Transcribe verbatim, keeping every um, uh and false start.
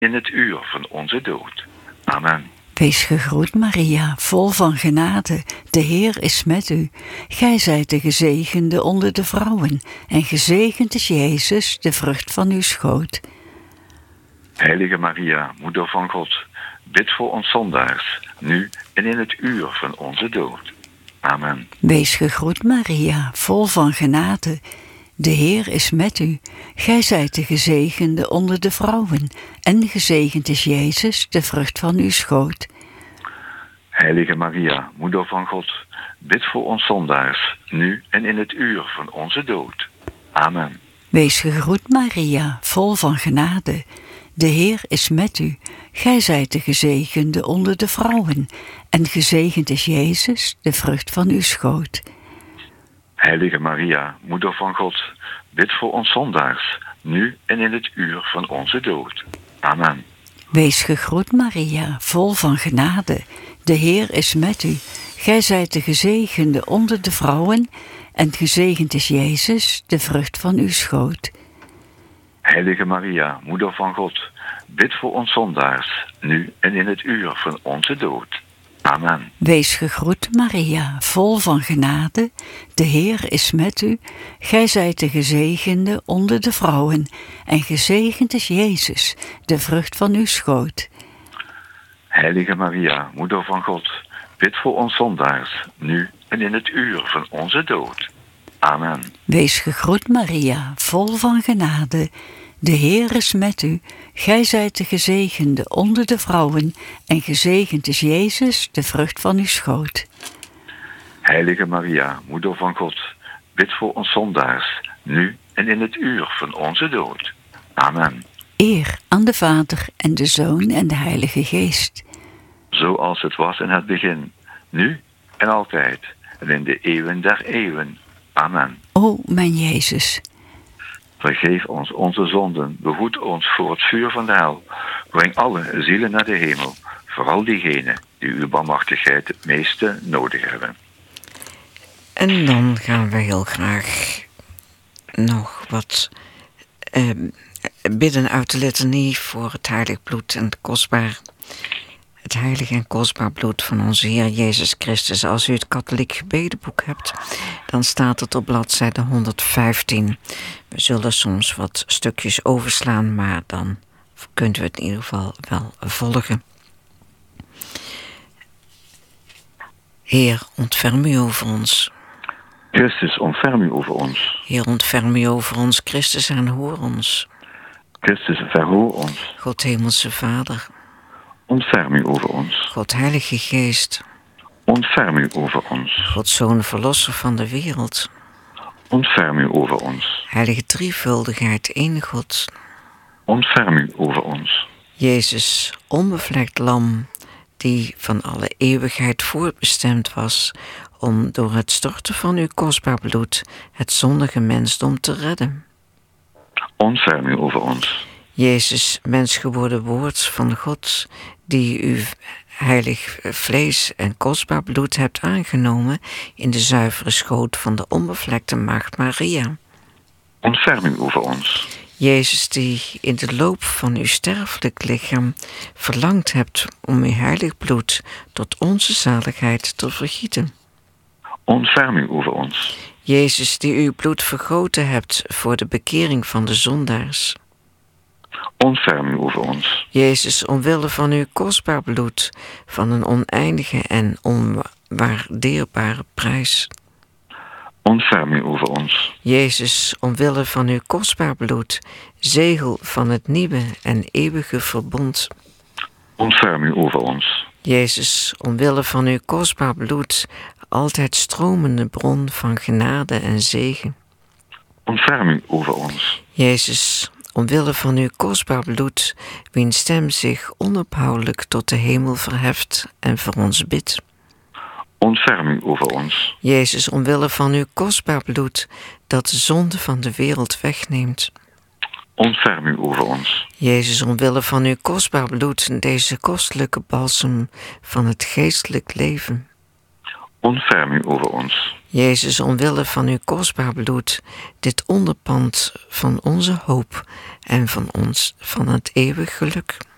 in het uur van onze dood. Amen. Wees gegroet, Maria, vol van genade. De Heer is met u. Gij zijt de gezegende onder de vrouwen, en gezegend is Jezus, de vrucht van uw schoot. Heilige Maria, Moeder van God, bid voor ons zondaars, nu en in het uur van onze dood. Amen. Wees gegroet, Maria, vol van genade. De Heer is met u. Gij zijt de gezegende onder de vrouwen, en gezegend is Jezus, de vrucht van uw schoot. Heilige Maria, Moeder van God, bid voor ons zondaars, nu en in het uur van onze dood. Amen. Wees gegroet, Maria, vol van genade. De Heer is met u. Gij zijt de gezegende onder de vrouwen, en gezegend is Jezus, de vrucht van uw schoot. Heilige Maria, Moeder van God, bid voor ons zondaars, nu en in het uur van onze dood. Amen. Wees gegroet, Maria, vol van genade. De Heer is met u. Gij zijt de gezegende onder de vrouwen, en gezegend is Jezus, de vrucht van uw schoot. Heilige Maria, Moeder van God, bid voor ons zondaars, nu en in het uur van onze dood. Amen. Wees gegroet, Maria, vol van genade. De Heer is met u. Gij zijt de gezegende onder de vrouwen, en gezegend is Jezus, de vrucht van uw schoot. Heilige Maria, Moeder van God, bid voor ons zondaars, nu en in het uur van onze dood. Amen. Wees gegroet, Maria, vol van genade. De Heer is met u. Gij zijt de gezegende onder de vrouwen, en gezegend is Jezus, de vrucht van uw schoot. Heilige Maria, Moeder van God, bid voor ons zondaars, nu en in het uur van onze dood. Amen. Eer aan de Vader en de Zoon en de Heilige Geest. Zoals het was in het begin, nu en altijd, en in de eeuwen der eeuwen. Amen. O mijn Jezus, vergeef ons onze zonden, behoed ons voor het vuur van de hel. Breng alle zielen naar de hemel, vooral diegenen die uw barmhartigheid het meeste nodig hebben. En dan gaan we heel graag nog wat eh, bidden uit de litanie voor het heilig bloed en het kostbaar, het heilig en kostbaar bloed van onze Heer Jezus Christus. Als u het katholiek gebedenboek hebt, dan staat het op bladzijde honderdvijftien. We zullen soms wat stukjes overslaan, maar dan kunt u het in ieder geval wel volgen. Heer, ontferm u over ons. Christus, ontferm u over ons. Heer, ontferm u over ons. Christus, aanhoor ons. Christus, verhoor ons. God, Hemelse Vader. Ontferm u over ons. God, Heilige Geest. Ontferm u over ons. God, Zoon, Verlosser van de wereld. Ontferm u over ons. Heilige drievuldigheid, één God. Ontferm u over ons. Jezus, onbevlekt lam, die van alle eeuwigheid voorbestemd was om door het storten van uw kostbaar bloed het zondige mensdom te redden. Ontferm u over ons. Jezus, mens geworden woord van God, die uw heilig vlees en kostbaar bloed hebt aangenomen in de zuivere schoot van de onbevlekte maagd Maria. Ontferm u over ons. Jezus, die in de loop van uw sterfelijk lichaam verlangd hebt om uw heilig bloed tot onze zaligheid te vergieten. Ontferm u over ons. Jezus, die uw bloed vergoten hebt voor de bekering van de zondaars. Ontferm u over ons. Jezus, omwille van uw kostbaar bloed, van een oneindige en onwaardeerbare prijs. Ontferm u over ons. Jezus, omwille van uw kostbaar bloed, zegel van het nieuwe en eeuwige verbond. Ontferm u over ons. Jezus, omwille van uw kostbaar bloed, altijd stromende bron van genade en zegen. Ontferm u over ons. Jezus, omwille van uw kostbaar bloed, wiens stem zich onophoudelijk tot de hemel verheft en voor ons bidt. Ontferm u over ons. Jezus, omwille van uw kostbaar bloed, dat de zonde van de wereld wegneemt. Ontferm u over ons. Jezus, omwille van uw kostbaar bloed, deze kostelijke balsem van het geestelijk leven. Ontferm u over ons. Jezus, omwille van uw kostbaar bloed, dit onderpand van onze hoop en van ons, van het eeuwig geluk.